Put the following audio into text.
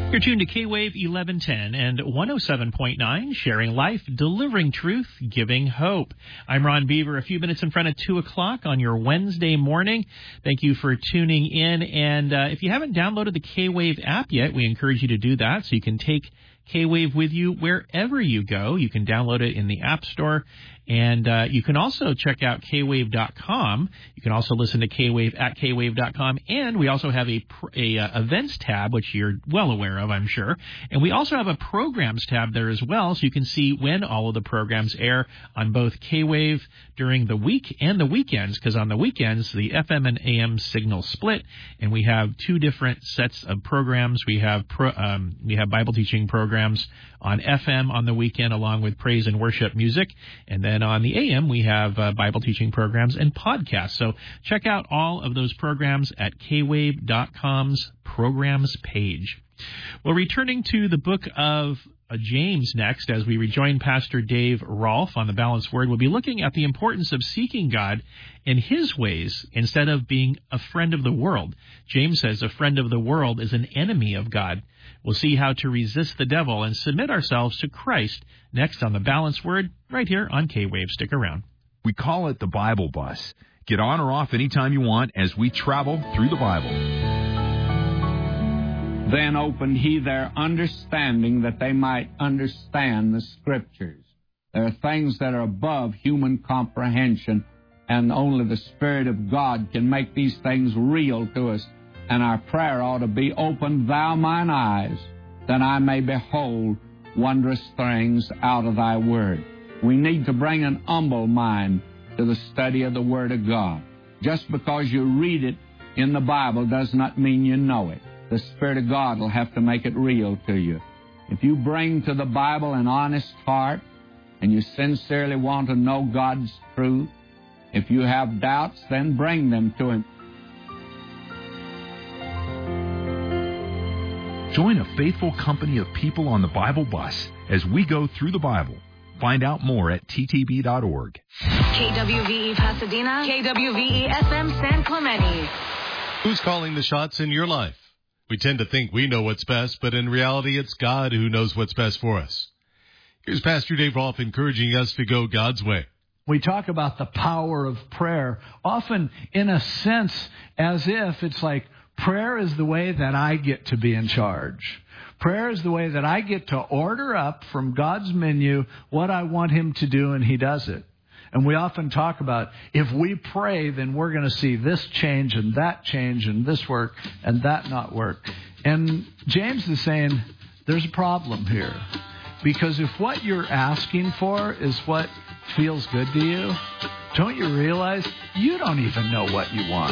You're tuned to K-Wave 1110 and 107.9, sharing life, delivering truth, giving hope. I'm Ron Beaver, a few minutes in front of 2 o'clock on your Wednesday morning. Thank you for tuning in. And if you haven't downloaded the K-Wave app yet, we encourage you to do that so you can take K-Wave with you wherever you go. You can download it in the App Store, and you can also check out kwave.com. You can also listen to K-Wave at kwave.com, and we also have a events tab, which you're well aware of, I'm sure. And we also have a programs tab there as well, so you can see when all of the programs air on both K-Wave during the week and the weekends, because on the weekends, the FM and AM signal split, and we have two different sets of programs. We have Bible teaching programs on FM on the weekend, along with praise and worship music. And then on the AM, we have Bible teaching programs and podcasts. So check out all of those programs at kwave.com's programs page. Well, returning to the book of James next, as we rejoin Pastor Dave Rolfe on the Balanced Word, we'll be looking at the importance of seeking God in His ways instead of being a friend of the world. James says a friend of the world is an enemy of God. We'll see how to resist the devil and submit ourselves to Christ next on the Balanced Word, right here on K-Wave. Stick around. We call it the Bible Bus. Get on or off anytime you want as we travel through the Bible. Then opened he their understanding that they might understand the Scriptures. There are things that are above human comprehension, and only the Spirit of God can make these things real to us. And our prayer ought to be, open thou mine eyes, that I may behold wondrous things out of thy word. We need to bring an humble mind to the study of the Word of God. Just because you read it in the Bible does not mean you know it. The Spirit of God will have to make it real to you. If you bring to the Bible an honest heart and you sincerely want to know God's truth, if you have doubts, then bring them to Him. Join a faithful company of people on the Bible Bus as we go through the Bible. Find out more at ttb.org. KWVE Pasadena, KWVE FM San Clemente. Who's calling the shots in your life? We tend to think we know what's best, but in reality, it's God who knows what's best for us. Here's Pastor Dave Rolfe encouraging us to go God's way. We talk about the power of prayer, often in a sense as if it's like prayer is the way that I get to be in charge. Prayer is the way that I get to order up from God's menu what I want Him to do, and He does it. And we often talk about if we pray, then we're going to see this change and this work and that not work. And James is saying there's a problem here. Because if what you're asking for is what feels good to you, don't you realize you don't even know what you want?